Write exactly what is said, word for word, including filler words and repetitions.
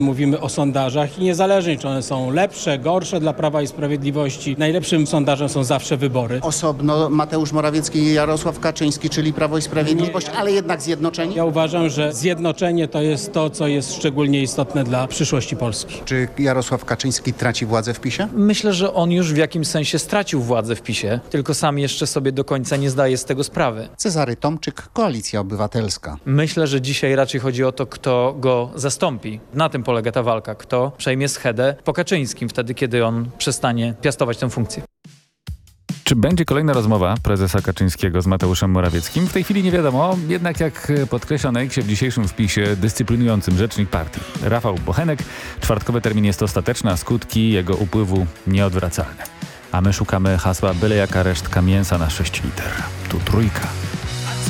Mówimy o sondażach i niezależnie, czy one są lepsze, gorsze dla Prawa i Sprawiedliwości. Najlepszym sondażem są zawsze wybory. Osobno Mateusz Morawiecki i Jarosław Kaczyński, czyli Prawo i Sprawiedliwość, ale jednak zjednoczeni? Ja uważam, że zjednoczenie to jest to, co jest szczególnie istotne dla przyszłości Polski. Czy Jarosław Kaczyński traci władzę w PiSie? Myślę, że on już w jakimś sensie stracił władzę w PiSie, tylko sam jeszcze sobie do końca nie zdaje z tego sprawy. Cezary Tomczyk, Koalicja Obywatelska. Myślę, że dzisiaj raczej chodzi o to, kto go zastąpi. Na tym polega ta walka. Kto przejmie schedę po Kaczyńskim wtedy, kiedy on przestanie piastować tę funkcję. Czy będzie kolejna rozmowa prezesa Kaczyńskiego z Mateuszem Morawieckim? W tej chwili nie wiadomo, jednak jak podkreśla na X-ie w dzisiejszym wpisie dyscyplinującym rzecznik partii Rafał Bochenek, czwartkowy termin jest ostateczny, a skutki jego upływu nieodwracalne. A my szukamy hasła byle jaka resztka mięsa na sześć liter. Tu trójka.